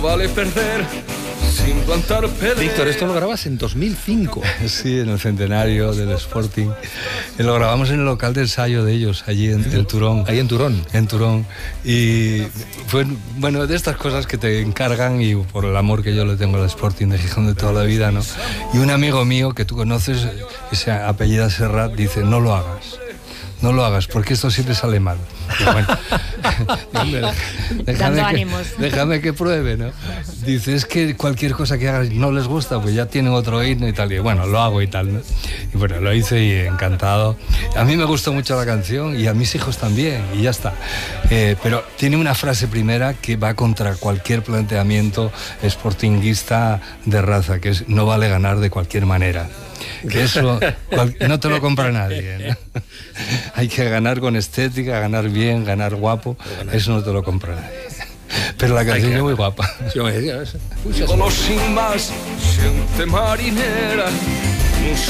vale perder sin plantar pelea. Víctor, esto lo grabas en 2005. Sí, en el centenario del Sporting. Lo grabamos en el local de ensayo de ellos, allí en Turón. Ahí en Turón. En Turón. Y fue, bueno, de estas cosas que te encargan, y por el amor que yo le tengo al Sporting de Gijón de toda la vida, ¿no? Y un amigo mío que tú conoces, que se apellida Serrat, dice: no lo hagas. No lo hagas, porque esto siempre sale mal. Y bueno, dando ánimos. Déjame que pruebe, ¿no? Dice: es que cualquier cosa que hagas no les gusta, pues ya tienen otro himno y tal. Y bueno, lo hago y tal, ¿no? Y bueno, lo hice y encantado. A mí me gustó mucho la canción y a mis hijos también, y ya está. Pero tiene una frase primera que va contra cualquier planteamiento sportinguista de raza, que es: no vale ganar de cualquier manera. Que eso no te lo compra nadie, ¿no? Hay que ganar con estética, ganar bien, ganar guapo. Eso no te lo compra nadie. Pero la canción es muy guapa. Solo sin más, gente marinera, un